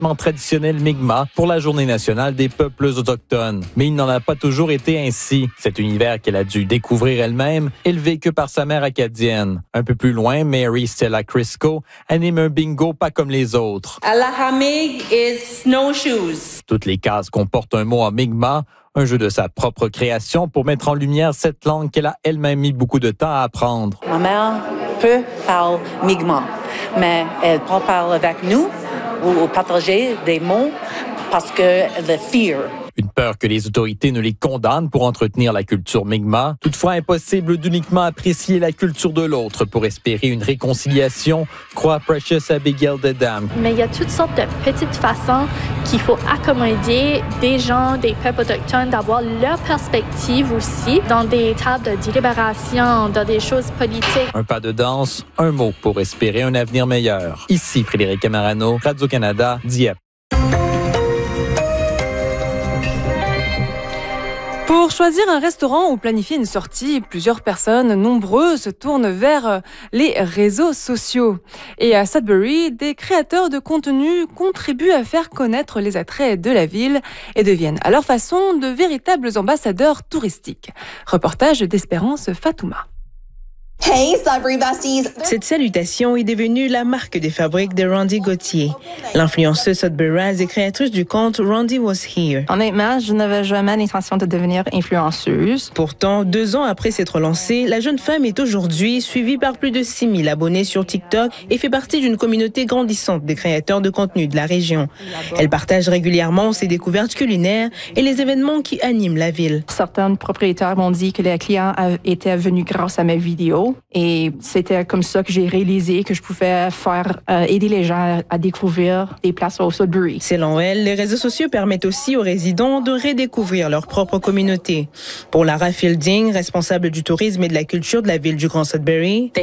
traditionnel Mi'kmaq pour la Journée nationale des peuples autochtones. Mais il n'en a pas toujours été ainsi. Cet univers qu'elle a dû découvrir elle-même est le vécu par sa mère acadienne. Un peu plus loin, Mary Stella Crisco anime un bingo pas comme les autres. Alahamig is snowshoes. Toutes les cases comportent un mot en Mi'kmaq, un jeu de sa propre création pour mettre en lumière cette langue qu'elle a elle-même mis beaucoup de temps à apprendre. Ma mère parle Mi'kmaq, mais elle peut parler avec nous ou partager des mots parce que le fear. Une peur que les autorités ne les condamnent pour entretenir la culture Mi'kmaq. Toutefois, impossible d'uniquement apprécier la culture de l'autre pour espérer une réconciliation, croit Precious Abigail Dedam. Mais il y a toutes sortes de petites façons qu'il faut accommoder des gens, des peuples autochtones, d'avoir leur perspective aussi dans des tables de délibération, dans des choses politiques. Un pas de danse, un mot pour espérer un avenir meilleur. Ici Frédéric Amarano, Radio-Canada, Dieppe. Pour choisir un restaurant ou planifier une sortie, plusieurs personnes nombreuses se tournent vers les réseaux sociaux. Et à Sudbury, des créateurs de contenu contribuent à faire connaître les attraits de la ville et deviennent à leur façon de véritables ambassadeurs touristiques. Reportage d'Espérance Fatouma. Hey Sudbury Besties! Cette salutation est devenue la marque des fabriques de Randy Gauthier. L'influenceuse sudburyraise et créatrice du compte Randy Was Here. Honnêtement, je n'avais jamais l'intention de devenir influenceuse. Pourtant, 2 ans après s'être lancée, la jeune femme est aujourd'hui suivie par plus de 6 000 abonnés sur TikTok et fait partie d'une communauté grandissante des créateurs de contenu de la région. Elle partage régulièrement ses découvertes culinaires et les événements qui animent la ville. Certains propriétaires m'ont dit que les clients étaient venus grâce à mes vidéos. Et c'était comme ça que j'ai réalisé que je pouvais aider les gens à découvrir des places au Sudbury. Selon elle, les réseaux sociaux permettent aussi aux résidents de redécouvrir leur propre communauté. Pour Lara Fielding, responsable du tourisme et de la culture de la ville du Grand Sudbury,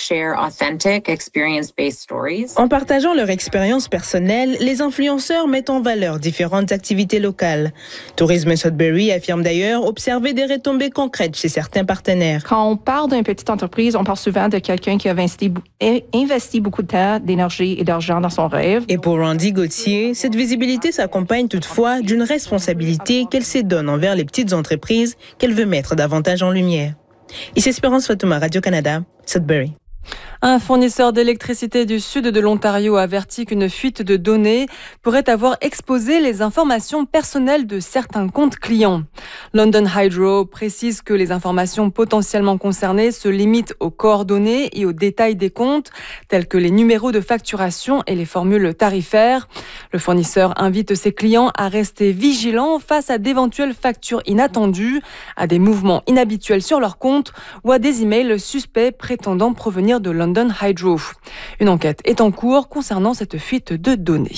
en partageant leur expérience personnelle, les influenceurs mettent en valeur différentes activités locales. Tourisme Sudbury affirme d'ailleurs observer des retombées concrètes chez certains partenaires. Quand on parle d'une petite entreprise, on parle souvent de quelqu'un qui a investi beaucoup de temps, d'énergie et d'argent dans son rêve. Et pour Randy Gauthier, cette visibilité s'accompagne toutefois d'une responsabilité qu'elle se donne envers les petites entreprises qu'elle veut mettre davantage en lumière. Ici Espérance Fatouma, Radio-Canada, Sudbury. Un fournisseur d'électricité du sud de l'Ontario avertit qu'une fuite de données pourrait avoir exposé les informations personnelles de certains comptes clients. London Hydro précise que les informations potentiellement concernées se limitent aux coordonnées et aux détails des comptes, tels que les numéros de facturation et les formules tarifaires. Le fournisseur invite ses clients à rester vigilants face à d'éventuelles factures inattendues, à des mouvements inhabituels sur leur compte ou à des emails suspects prétendant provenir de London Hydro. Une enquête est en cours concernant cette fuite de données.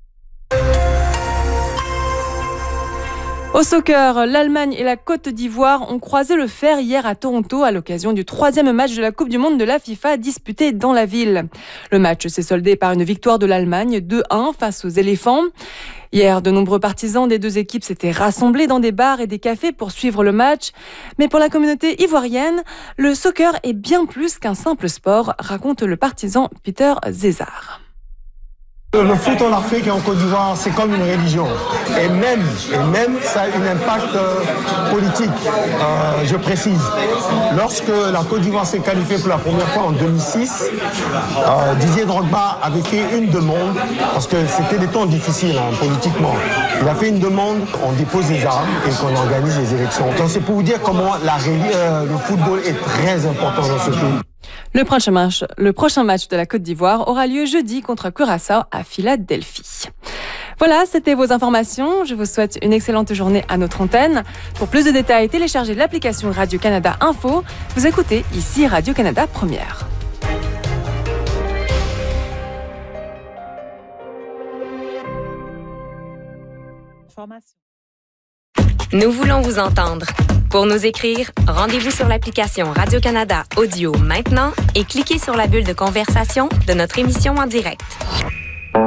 Au soccer, l'Allemagne et la Côte d'Ivoire ont croisé le fer hier à Toronto à l'occasion du 3e match de la Coupe du Monde de la FIFA disputé dans la ville. Le match s'est soldé par une victoire de l'Allemagne 2-1 face aux éléphants. Hier, de nombreux partisans des deux équipes s'étaient rassemblés dans des bars et des cafés pour suivre le match. Mais pour la communauté ivoirienne, le soccer est bien plus qu'un simple sport, raconte le partisan Peter Zézard. Le foot en Afrique et en Côte d'Ivoire, c'est comme une religion. Et même ça a un impact politique, je précise. Lorsque la Côte d'Ivoire s'est qualifiée pour la première fois en 2006, Didier Drogba avait fait une demande, parce que c'était des temps difficiles politiquement. Il a fait une demande, on dépose les armes et qu'on organise les élections. Donc c'est pour vous dire comment le football est très important dans ce pays. Le prochain match de la Côte d'Ivoire aura lieu jeudi contre Curaçao à Philadelphie. Voilà, c'était vos informations. Je vous souhaite une excellente journée à notre antenne. Pour plus de détails, téléchargez l'application Radio-Canada Info. Vous écoutez ici Radio-Canada Première. Nous voulons vous entendre. Pour nous écrire, rendez-vous sur l'application Radio-Canada Audio maintenant et cliquez sur la bulle de conversation de notre émission en direct.